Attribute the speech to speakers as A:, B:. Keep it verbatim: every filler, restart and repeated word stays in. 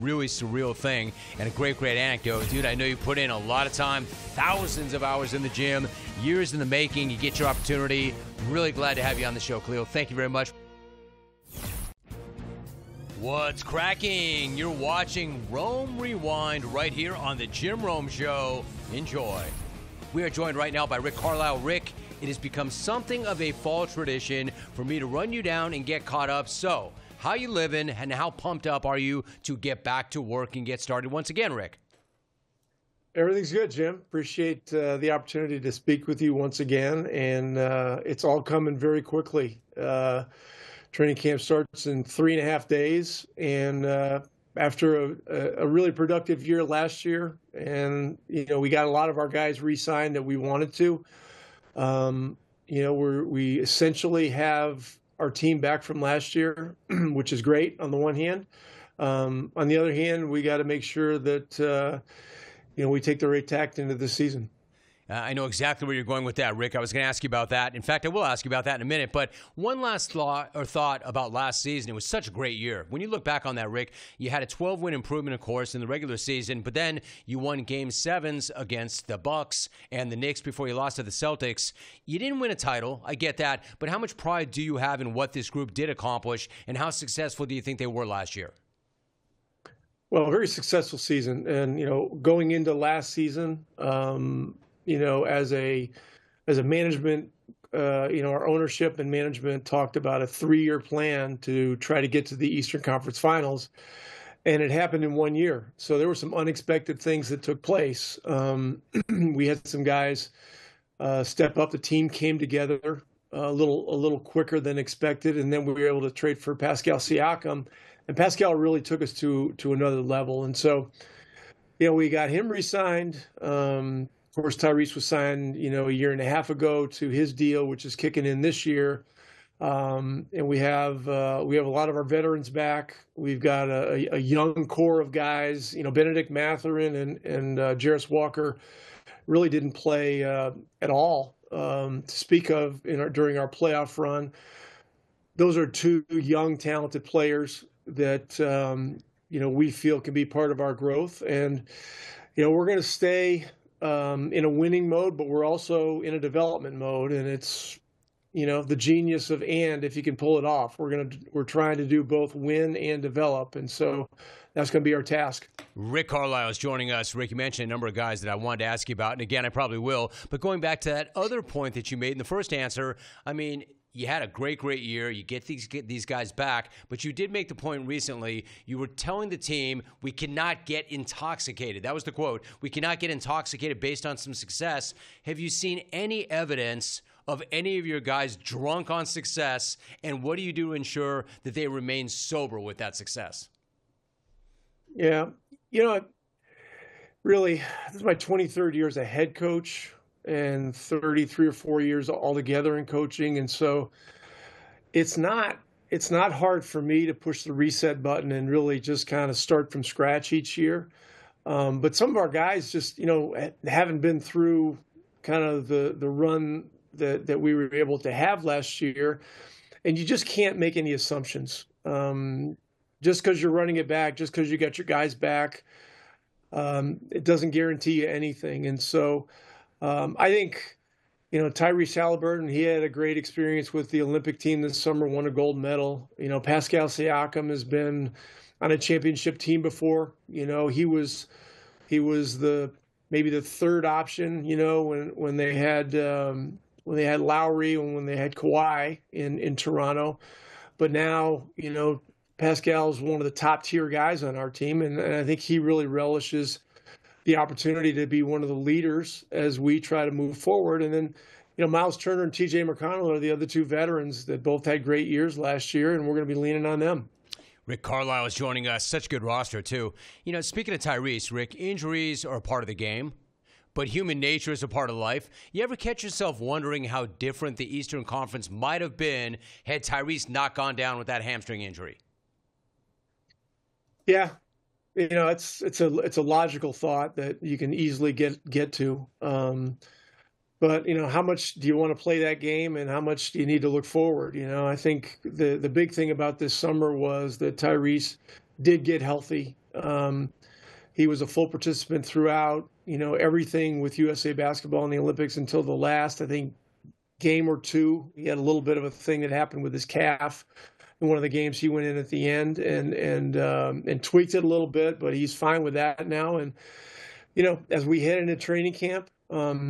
A: Really surreal thing and a great, great anecdote. Dude, I know you put in a lot of time, thousands of hours in the gym, years in the making. You get your opportunity. Really glad to have you on the show, Khalil. Thank you very much. What's cracking? You're watching Rome Rewind right here on the Jim Rome Show. Enjoy. We are joined right now by Rick Carlisle. Rick, it has become something of a fall tradition for me to run you down and get caught up. So, how you living and how pumped up are you to get back to work and get started once again, Rick?
B: Everything's good, Jim. Appreciate uh, the opportunity to speak with you once again. And uh, it's all coming very quickly. Uh, training camp starts in three and a half days. And uh, after a, a really productive year last year, and, you know, we got a lot of our guys re-signed that we wanted to. Um, you know, we're, we essentially have our team back from last year, which is great on the one hand. Um, on the other hand, we got to make sure that, uh, you know, we take the right tact into this season.
A: Uh, I know exactly where you're going with that, Rick. I was going to ask you about that. In fact, I will ask you about that in a minute. But one last thought or thought about last season. It was such a great year. When you look back on that, Rick, you had a twelve-win improvement, of course, in the regular season. But then you won Game Sevens against the Bucks and the Knicks before you lost to the Celtics. You didn't win a title. I get that. But how much pride do you have in what this group did accomplish, and how successful do you think they were last year?
B: Well, a very successful season. And, you know, going into last season, um, you know, as a as a management, uh, you know, our ownership and management talked about a three-year plan to try to get to the Eastern Conference Finals, and it happened in one year. So there were some unexpected things that took place. Um, we had some guys uh, step up. The team came together a little a little quicker than expected, and then we were able to trade for Pascal Siakam, and Pascal really took us to to another level. And so, you know, we got him re-signed. Um, Of course, Tyrese was signed, you know, a year and a half ago to his deal, which is kicking in this year. Um, and we have uh, we have a lot of our veterans back. We've got a, a young core of guys. You know, Benedict Mathurin and and uh, Jarris Walker really didn't play uh, at all um, to speak of in our, during our playoff run. Those are two young, talented players that um, you know we feel can be part of our growth, and you know we're going to stay Um, in a winning mode, but we're also in a development mode, and it's, you know, the genius of and if you can pull it off. We're gonna we're trying to do both win and develop, and so that's going to be our task.
A: Rick Carlisle is joining us. Rick, you mentioned a number of guys that I wanted to ask you about, and again, I probably will. But going back to that other point that you made in the first answer, I mean, you had a great, great year. You get these get these guys back, but you did make the point recently. You were telling the team, we cannot get intoxicated. That was the quote. We cannot get intoxicated based on some success. Have you seen any evidence of any of your guys drunk on success, and what do you do to ensure that they remain sober with that success?
B: Yeah, you know, really, this is my twenty-third year as a head coach, and thirty-three or four years altogether in coaching. And so it's not, it's not hard for me to push the reset button and really just kind of start from scratch each year. Um, but some of our guys just, you know, haven't been through kind of the, the run that, that we were able to have last year. And you just can't make any assumptions. Um, just because you're running it back, just because you got your guys back, um, it doesn't guarantee you anything. And so, Um, I think, you know, Tyrese Halliburton, he had a great experience with the Olympic team this summer, won a gold medal. You know, Pascal Siakam has been on a championship team before. You know, he was he was the maybe the third option, you know, when when they had um, when they had Lowry and when they had Kawhi in, in Toronto. But now, you know, Pascal is one of the top tier guys on our team, and, and I think he really relishes the opportunity to be one of the leaders as we try to move forward. And then, you know, Miles Turner and T J McConnell are the other two veterans that both had great years last year, and we're going to be leaning on them.
A: Rick Carlisle is joining us. Such a good roster, too. You know, speaking of Tyrese, Rick, injuries are a part of the game, but human nature is a part of life. You ever catch yourself wondering how different the Eastern Conference might have been had Tyrese not gone down with that hamstring injury?
B: Yeah. You know, it's it's a it's a logical thought that you can easily get get to. Um, but you know, how much do you want to play that game, and how much do you need to look forward? You know, I think the the big thing about this summer was that Tyrese did get healthy. Um, he was a full participant throughout, you know, everything with U S A Basketball in the Olympics until the last, I think, game or two. He had a little bit of a thing that happened with his calf in one of the games. He went in at the end and and um, and tweaked it a little bit, but he's fine with that now. And you know, as we head into training camp, um,